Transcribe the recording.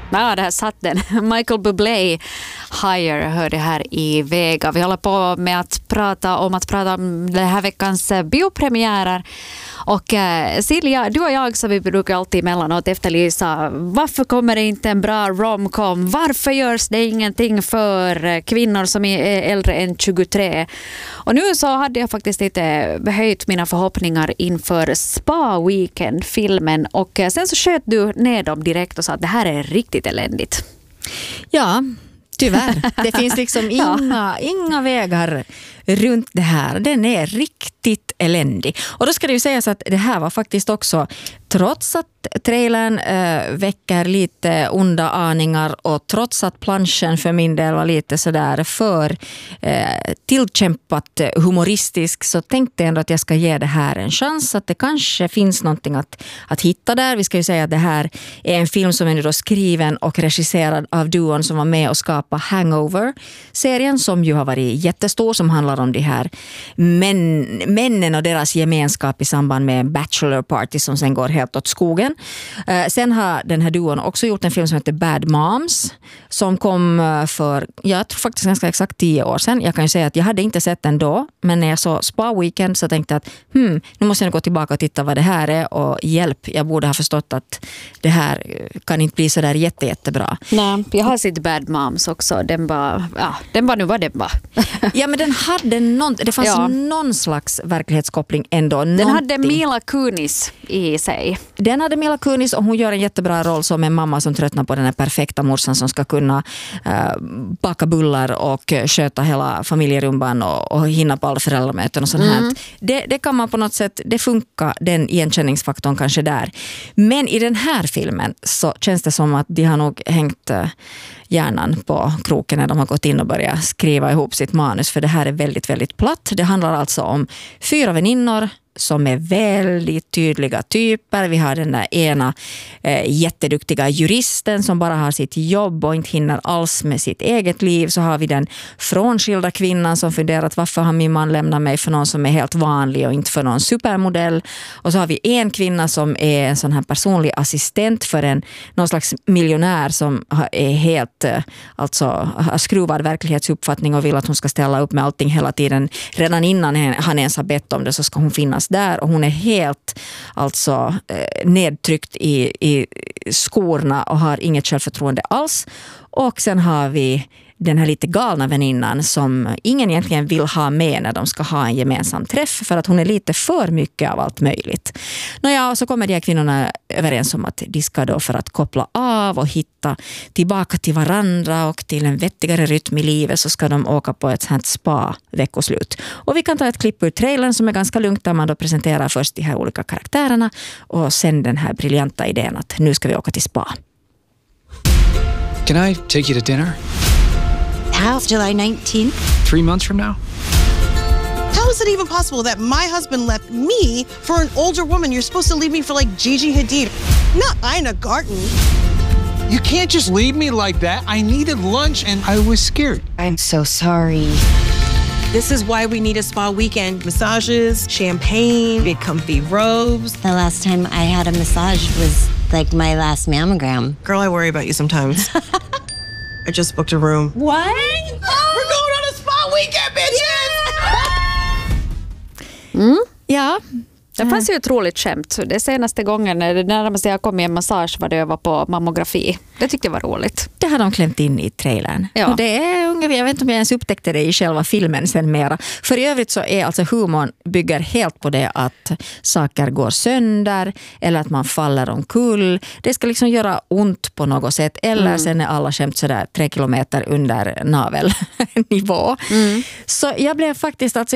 Ja, det här satt den. Michael Bublé, Higher, hörde här i Vega. Vi håller på med att prata om den här veckans biopremiärer. Och Silja, du och jag, så vi brukar alltid emellanåt efterlysa varför kommer det inte en bra romcom? Varför görs det ingenting för kvinnor som är äldre än 23? Och nu så hade jag faktiskt lite höjt mina förhoppningar inför Spa Weekend-filmen. Och sen så sköt du ner dem direkt och sa att det här är riktigt eländigt. Ja, tyvärr. Det finns liksom inga vägar runt det här. Den är riktigt eländig. Och då ska det ju sägas att det här var faktiskt också, trots att trailern väcker lite onda aningar och trots att planschen för min del var lite sådär för tillkämpat humoristisk, så tänkte jag ändå att jag ska ge det här en chans, att det kanske finns någonting att hitta där. Vi ska ju säga att det här är en film som är nu då skriven och regisserad av duon som var med och skapade Hangover-serien, som ju har varit jättestor, som handlar om de här männen och deras gemenskap i samband med en bachelor party som sen går helt åt skogen. Sen har den här duon också gjort en film som heter Bad Moms, som kom för, jag tror faktiskt ganska exakt 10 år sedan. Jag kan ju säga att jag hade inte sett den då, men när jag såg Spa Weekend så tänkte jag att nu måste jag gå tillbaka och titta vad det här är, och hjälp, jag borde ha förstått att det här kan inte bli så där jättebra. Nej, jag har sett Bad Moms också. Den var nu vad den var. Ja, men den hade det fanns någon slags verklighetskoppling ändå. Den hade Mila Kunis i sig. Den hade Mila Kunis, och hon gör en jättebra roll som en mamma som tröttnar på den här perfekta morsan som ska kunna baka bullar och sköta hela familjerumban och hinna på alla föräldramöten och sånt här. Det kan man på något sätt, det funkar, den igenkänningsfaktorn kanske där. Men i den här filmen så känns det som att de har nog hängt hjärnan på kroken när de har gått in och börjat skriva ihop sitt manus, för det här är väldigt, väldigt platt. Det handlar alltså om 4 väninnor som är väldigt tydliga typer. Vi har den där ena jätteduktiga juristen som bara har sitt jobb och inte hinner alls med sitt eget liv. Så har vi den frånskilda kvinnan som funderat, varför har min man lämnat mig för någon som är helt vanlig och inte för någon supermodell. Och så har vi en kvinna som är en sån här personlig assistent för någon slags miljonär som är helt har skruvad verklighetsuppfattning och vill att hon ska ställa upp med allting hela tiden. Redan innan han ens har bett om det så ska hon finnas där, och hon är helt nedtryckt i skorna och har inget självförtroende alls. Och sen har vi den här lite galna väninnan som ingen egentligen vill ha med när de ska ha en gemensam träff, för att hon är lite för mycket av allt möjligt. Och så kommer de här kvinnorna överens om att de ska då, för att koppla av och hitta tillbaka till varandra och till en vettigare rytm i livet, så ska de åka på ett sånt spa-veckoslut. Och vi kan ta ett klipp ur trailern som är ganska lugnt, där man då presenterar först de här olika karaktärerna och sen den här briljanta idén att nu ska vi åka till spa. Can I take you to dinner? How? July 19th? 3 months from now? How is it even possible that my husband left me for an older woman? You're supposed to leave me for like Gigi Hadid, not Ina Garten. You can't just leave me like that. I needed lunch and I was scared. I'm so sorry. This is why we need a spa weekend. Massages, champagne, big comfy robes. The last time I had a massage was like my last mammogram. Girl, I worry about you sometimes. I just booked a room. What? We're going on a spa weekend, bitches! Ja. Det fanns ju ett roligt skämt. Det senaste gången, det närmaste jag kom i en massage var det jag var på mammografi. Det tyckte jag var roligt. Det har de klämt in i trailern. Ja. Och det är ungefär, jag vet inte om jag ens upptäckte det i själva filmen sen mera. För i övrigt så är alltså humorn bygger helt på det att saker går sönder eller att man faller omkull. Det ska liksom göra ont på något sätt. Eller sen är alla skämt sådär 3 kilometer under navelnivå. Så jag blev faktiskt